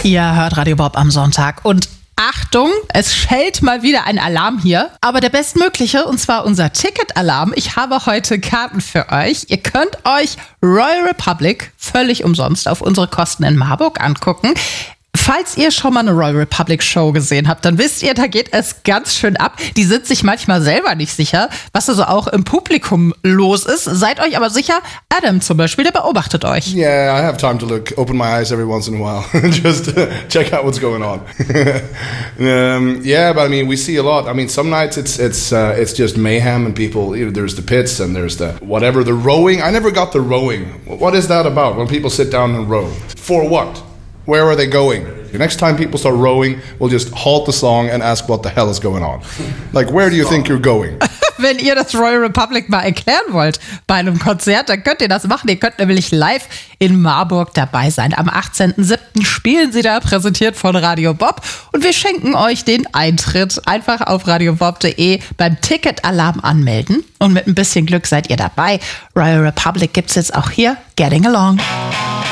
Ihr hört Radio Bob am Sonntag und Achtung, es schellt mal wieder ein Alarm hier, aber der bestmögliche, und zwar unser Ticket-Alarm. Ich habe heute Karten für euch. Ihr könnt euch Royal Republic völlig umsonst auf unsere Kosten in Marburg angucken. Falls ihr schon mal eine Royal Republic Show gesehen habt, dann wisst ihr, da geht es ganz schön ab. Die sind sich manchmal selber nicht sicher, was also auch im Publikum los ist. Seid euch aber sicher, Adam zum Beispiel, der beobachtet euch. Yeah, I have time to open my eyes every once in a while, just check out what's going on. Yeah, but I mean, we see a lot. I mean, some nights it's just mayhem and people. There's the pits and there's the whatever, the rowing. I never got the rowing. What is that about? When people sit down and row, for what? Where are they going? The next time people start rowing, we'll just halt the song and ask what the hell is going on. Like, where do you think you're going? Wenn ihr das Royal Republic mal erklären wollt bei einem Konzert, dann könnt ihr das machen. Ihr könnt nämlich live in Marburg dabei sein. Am 18.07. spielen sie da, präsentiert von Radio Bob. Und wir schenken euch den Eintritt. Einfach auf radiobob.de beim Ticket-Alarm anmelden. Und mit ein bisschen Glück seid ihr dabei. Royal Republic gibt's jetzt auch hier. Getting Along.